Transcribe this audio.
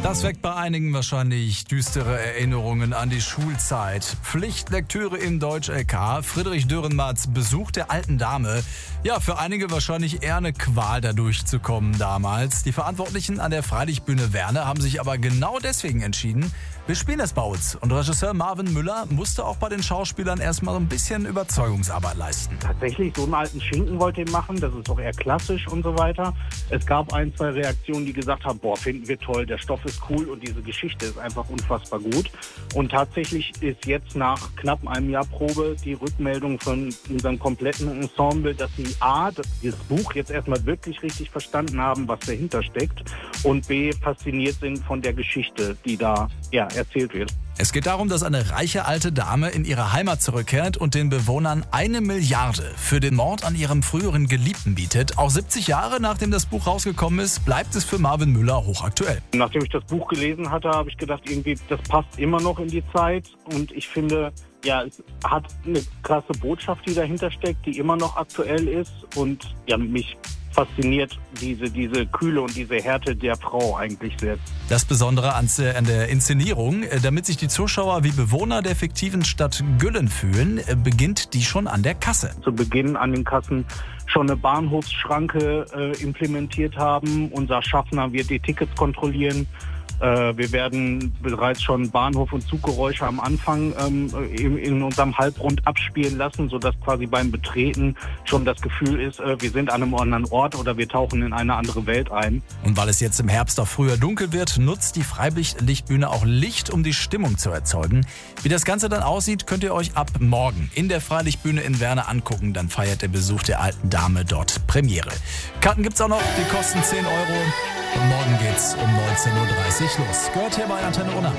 Das weckt bei einigen wahrscheinlich düstere Erinnerungen an die Schulzeit. Pflichtlektüre im Deutsch-LK, Friedrich Dürrenmatts Besuch der alten Dame. Ja, für einige wahrscheinlich eher eine Qual, da durchzukommen damals. Die Verantwortlichen an der Freilichtbühne Werne haben sich aber genau deswegen entschieden, wir spielen das bei uns. Und Regisseur Marvin Müller musste auch bei den Schauspielern erstmal so ein bisschen Überzeugungsarbeit leisten. Tatsächlich, so einen alten Schinken wollte ich machen, das ist doch eher klassisch und so weiter. Es gab ein, zwei Reaktionen, die gesagt haben, finden wir toll, der Stoff ist cool und diese Geschichte ist einfach unfassbar gut. Und tatsächlich ist jetzt nach knapp einem Jahr Probe die Rückmeldung von unserem kompletten Ensemble, dass sie dieses Buch jetzt erstmal wirklich richtig verstanden haben, was dahinter steckt, und B, fasziniert sind von der Geschichte, die da erzählt wird. Es geht darum, dass eine reiche alte Dame in ihre Heimat zurückkehrt und den Bewohnern 1 Milliarde für den Mord an ihrem früheren Geliebten bietet. Auch 70 Jahre nachdem das Buch rausgekommen ist, bleibt es für Marvin Müller hochaktuell. Nachdem ich das Buch gelesen hatte, habe ich gedacht, irgendwie, das passt immer noch in die Zeit. Und ich finde, es hat eine krasse Botschaft, die dahinter steckt, die immer noch aktuell ist. Und mich fasziniert diese Kühle und diese Härte der Frau eigentlich sehr. Das Besondere an der Inszenierung, damit sich die Zuschauer wie Bewohner der fiktiven Stadt Güllen fühlen, beginnt die schon an der Kasse. Zu Beginn an den Kassen schon eine Bahnhofsschranke implementiert haben. Unser Schaffner wird die Tickets kontrollieren. Wir werden bereits schon Bahnhof- und Zuggeräusche am Anfang in unserem Halbrund abspielen lassen, sodass quasi beim Betreten schon das Gefühl ist, wir sind an einem anderen Ort oder wir tauchen in eine andere Welt ein. Und weil es jetzt im Herbst auch früher dunkel wird, nutzt die Freilichtbühne auch Licht, um die Stimmung zu erzeugen. Wie das Ganze dann aussieht, könnt ihr euch ab morgen in der Freilichtbühne in Werne angucken. Dann feiert der Besuch der alten Dame dort Premiere. Karten gibt's auch noch, die kosten 10 €. Und morgen geht's um 19:30 Uhr los. Gehört hier bei Antenne Unna.